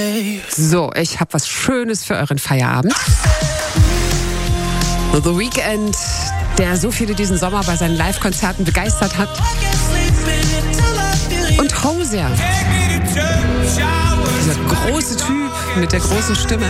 So, ich habe was Schönes für euren Feierabend. The Weeknd, der so viele diesen Sommer bei seinen Live-Konzerten begeistert hat. Und Hozier, dieser große Typ mit der großen Stimme,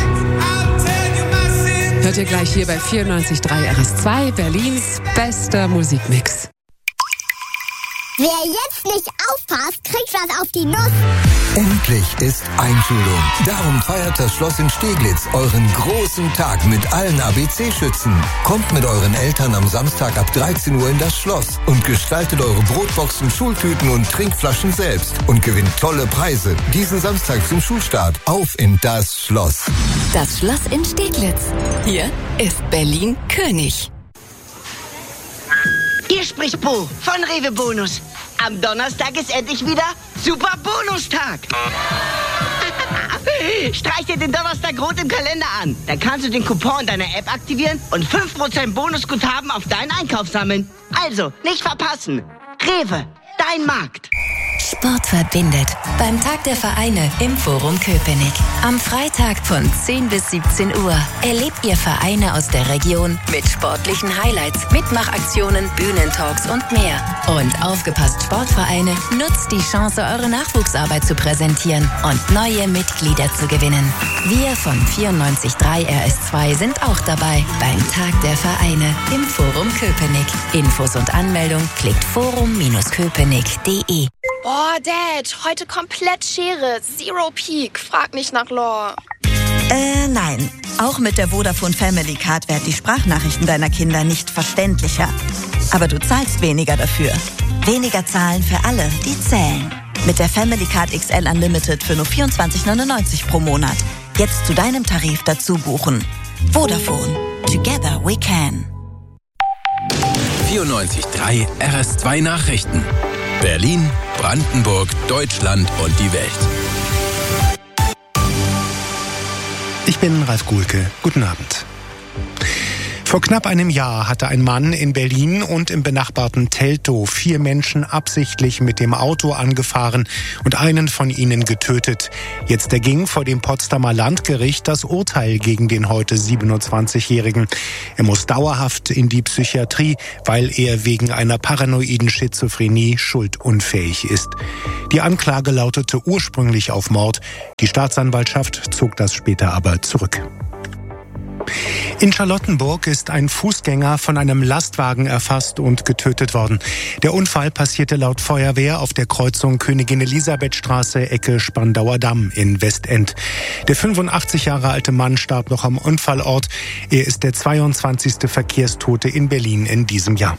hört ihr gleich hier bei 94.3 RS2, Berlins bester Musikmix. Wer jetzt nicht aufpasst, kriegt was auf die Nuss. Endlich ist Einschulung. Darum feiert das Schloss in Steglitz euren großen Tag mit allen ABC-Schützen. Kommt mit euren Eltern am Samstag ab 13 Uhr in das Schloss und gestaltet eure Brotboxen, Schultüten und Trinkflaschen selbst und gewinnt tolle Preise. Diesen Samstag zum Schulstart. Auf in das Schloss. Das Schloss in Steglitz. Hier ist Berlin König. Hier spricht Bo von Rewe Bonus. Am Donnerstag ist endlich wieder Super Bonustag. Streich dir den Donnerstag rot im Kalender an. Dann kannst du den Coupon deiner App aktivieren und 5% Bonusguthaben auf deinen Einkauf sammeln. Also, nicht verpassen. Rewe, dein Markt. Sport verbindet. Beim Tag der Vereine im Forum Köpenick. Am Freitag von 10 bis 17 Uhr erlebt ihr Vereine aus der Region mit sportlichen Highlights, Mitmachaktionen, Bühnentalks und mehr. Und aufgepasst Sportvereine, nutzt die Chance, eure Nachwuchsarbeit zu präsentieren und neue Mitglieder zu gewinnen. Wir von 94.3 RS2 sind auch dabei beim Tag der Vereine im Forum Köpenick. Infos und Anmeldung klickt forum-köpenick.de. Boah, Dad, heute komplett Schere. Zero Peak. Frag nicht nach Lore. Nein. Auch mit der Vodafone Family Card werden die Sprachnachrichten deiner Kinder nicht verständlicher. Aber du zahlst weniger dafür. Weniger zahlen für alle, die zählen. Mit der Family Card XL Unlimited für nur 24,99 pro Monat. Jetzt zu deinem Tarif dazu buchen. Vodafone. Together we can. 94.3 RS2 Nachrichten. Berlin, Brandenburg, Deutschland und die Welt. Ich bin Ralf Guhlke. Guten Abend. Vor knapp einem Jahr hatte ein Mann in Berlin und im benachbarten Teltow 4 Menschen absichtlich mit dem Auto angefahren und einen von ihnen getötet. Jetzt erging vor dem Potsdamer Landgericht das Urteil gegen den heute 27-Jährigen. Er muss dauerhaft in die Psychiatrie, weil er wegen einer paranoiden Schizophrenie schuldunfähig ist. Die Anklage lautete ursprünglich auf Mord. Die Staatsanwaltschaft zog das später aber zurück. In Charlottenburg ist ein Fußgänger von einem Lastwagen erfasst und getötet worden. Der Unfall passierte laut Feuerwehr auf der Kreuzung Königin-Elisabeth-Straße, Ecke Spandauer Damm in Westend. Der 85 Jahre alte Mann starb noch am Unfallort. Er ist der 22. Verkehrstote in Berlin in diesem Jahr.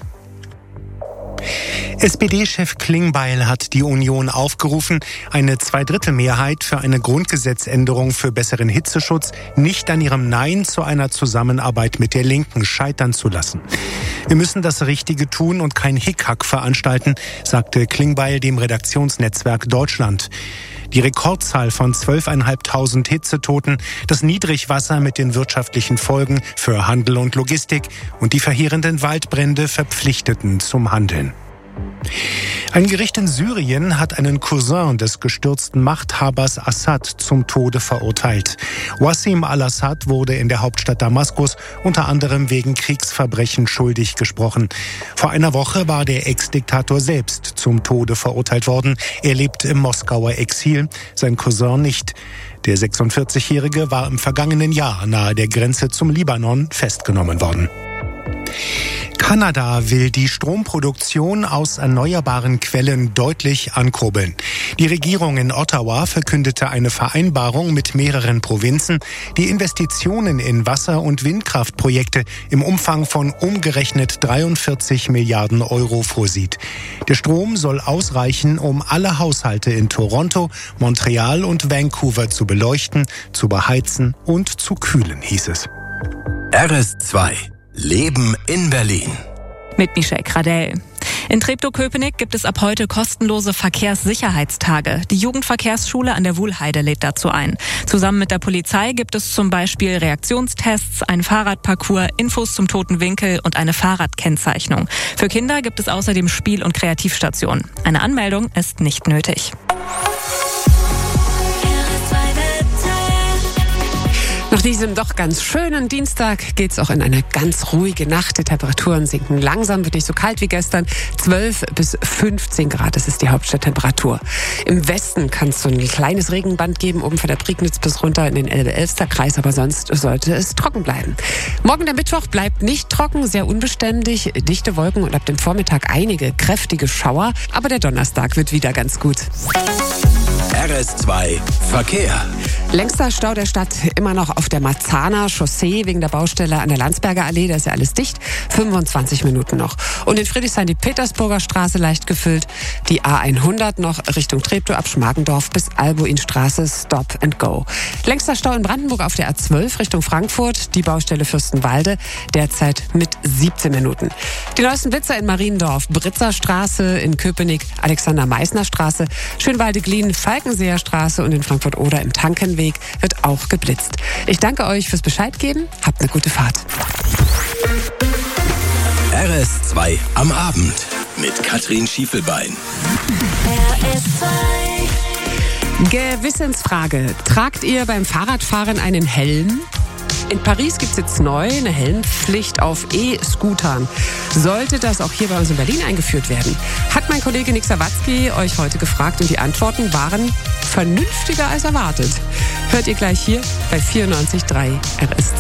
SPD-Chef Klingbeil hat die Union aufgerufen, eine Zweidrittelmehrheit für eine Grundgesetzänderung für besseren Hitzeschutz nicht an ihrem Nein zu einer Zusammenarbeit mit der Linken scheitern zu lassen. Wir müssen das Richtige tun und kein Hickhack veranstalten, sagte Klingbeil dem Redaktionsnetzwerk Deutschland. Die Rekordzahl von 12.500 Hitzetoten, das Niedrigwasser mit den wirtschaftlichen Folgen für Handel und Logistik und die verheerenden Waldbrände verpflichteten zum Handeln. Ein Gericht in Syrien hat einen Cousin des gestürzten Machthabers Assad zum Tode verurteilt. Wassim al-Assad wurde in der Hauptstadt Damaskus unter anderem wegen Kriegsverbrechen schuldig gesprochen. Vor einer Woche war der Ex-Diktator selbst zum Tode verurteilt worden. Er lebt im Moskauer Exil, sein Cousin nicht. Der 46-Jährige war im vergangenen Jahr nahe der Grenze zum Libanon festgenommen worden. Kanada will die Stromproduktion aus erneuerbaren Quellen deutlich ankurbeln. Die Regierung in Ottawa verkündete eine Vereinbarung mit mehreren Provinzen, die Investitionen in Wasser- und Windkraftprojekte im Umfang von umgerechnet 43 Milliarden Euro vorsieht. Der Strom soll ausreichen, um alle Haushalte in Toronto, Montreal und Vancouver zu beleuchten, zu beheizen und zu kühlen, hieß es. RS2 Leben in Berlin. Mit Michelle Kradell. In Treptow-Köpenick gibt es ab heute kostenlose Verkehrssicherheitstage. Die Jugendverkehrsschule an der Wuhlheide lädt dazu ein. Zusammen mit der Polizei gibt es zum Beispiel Reaktionstests, einen Fahrradparcours, Infos zum toten Winkel und eine Fahrradkennzeichnung. Für Kinder gibt es außerdem Spiel- und Kreativstationen. Eine Anmeldung ist nicht nötig. RS2 Nach diesem doch ganz schönen Dienstag geht's auch in eine ganz ruhige Nacht. Die Temperaturen sinken langsam, wird nicht so kalt wie gestern. 12 bis 15 Grad, das ist die Hauptstadttemperatur. Im Westen kann es so ein kleines Regenband geben, oben von der Prignitz bis runter in den Elbe-Elster-Kreis, aber sonst sollte es trocken bleiben. Morgen der Mittwoch bleibt nicht trocken, sehr unbeständig, dichte Wolken und ab dem Vormittag einige kräftige Schauer. Aber der Donnerstag wird wieder ganz gut. RS2 Verkehr. Längster Stau der Stadt immer noch auf der Marzahner Chaussee wegen der Baustelle an der Landsberger Allee. Da ist ja alles dicht. 25 Minuten noch. Und in Friedrichshain die Petersburger Straße leicht gefüllt. Die A100 noch Richtung Treptow ab Schmargendorf bis Albuinstraße Stop and Go. Längster Stau in Brandenburg auf der A12 Richtung Frankfurt. Die Baustelle Fürstenwalde derzeit mit 17 Minuten. Die neuesten Blitzer in Mariendorf, Britzer Straße, in Köpenick Alexander-Meissner-Straße, Schönwalde-Glien, Falkenseer Straße und in Frankfurt-Oder im Tankenweg wird auch geblitzt. Ich danke euch fürs Bescheid geben. Habt eine gute Fahrt. RS2 am Abend mit Katrin Schiefelbein. Gewissensfrage. Tragt ihr beim Fahrradfahren einen Helm? In Paris gibt es jetzt neu eine Helmpflicht auf E-Scootern. Sollte das auch hier bei uns in Berlin eingeführt werden? Hat mein Kollege Nick Sawatzki euch heute gefragt und die Antworten waren vernünftiger als erwartet. Hört ihr gleich hier bei 94.3 RS2.